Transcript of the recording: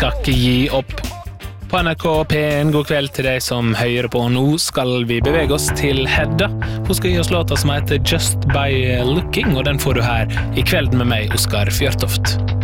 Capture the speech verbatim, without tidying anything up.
skal ikke gi opp. På N R K P en god kveld til deg som hører på. Nå skal vi bevege oss til Hedda. Hun skal gi oss låta som heter Just By Looking, og den får du her i kveld med meg, Oskar Fjørtoft.